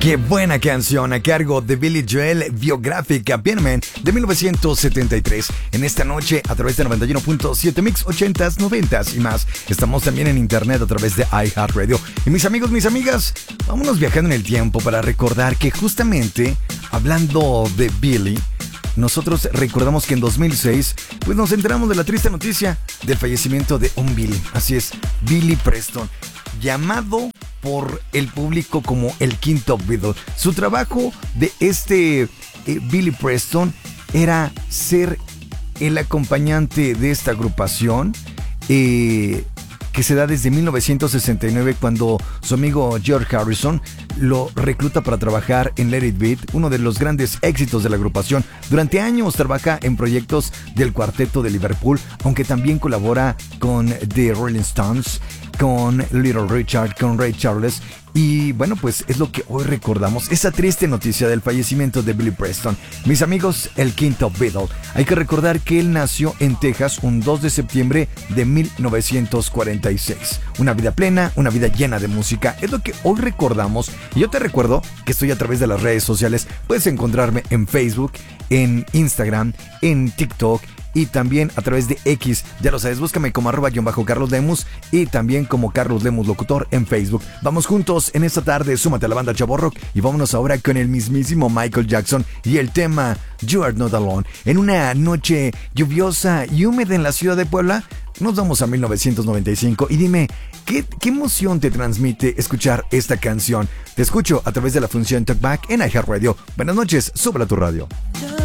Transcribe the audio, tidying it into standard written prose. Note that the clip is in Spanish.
Qué buena canción a cargo de Billy Joel, biográfica Bienman de 1973. En esta noche a través de 91.7 Mix 80s, 90s y más. Estamos también en internet a través de iHeartRadio. Y mis amigos, mis amigas, vámonos viajando en el tiempo para recordar que justamente hablando de Billy, nosotros recordamos que en 2006 pues nos enteramos de la triste noticia del fallecimiento de un Billy. Así es, Billy Preston, llamado por el público como el quinto Beatle. Su trabajo de Billy Preston era ser el acompañante de esta agrupación que se da desde 1969, cuando su amigo George Harrison lo recluta para trabajar en Let It Be, uno de los grandes éxitos de la agrupación. Durante años trabaja en proyectos del Cuarteto de Liverpool, aunque también colabora con The Rolling Stones, con Little Richard, con Ray Charles. Y bueno, pues es lo que hoy recordamos, esa triste noticia del fallecimiento de Billy Preston. Mis amigos, el quinto Beatle. Hay que recordar que él nació en Texas un 2 de septiembre de 1946. Una vida plena, una vida llena de música, es lo que hoy recordamos. Y yo te recuerdo que estoy a través de las redes sociales. Puedes encontrarme en Facebook, en Instagram, en TikTok y también a través de X. Ya lo sabes, búscame como @Carlos Lemus y también como Carlos Lemus Locutor en Facebook. Vamos juntos en esta tarde, súmate a la banda Chavo Rock y vámonos ahora con el mismísimo Michael Jackson y el tema You Are Not Alone. En una noche lluviosa y húmeda en la ciudad de Puebla, nos vamos a 1995 y dime, ¿qué emoción te transmite escuchar esta canción? Te escucho a través de la función Talkback en iHeartRadio. Buenas noches, súbela a tu radio.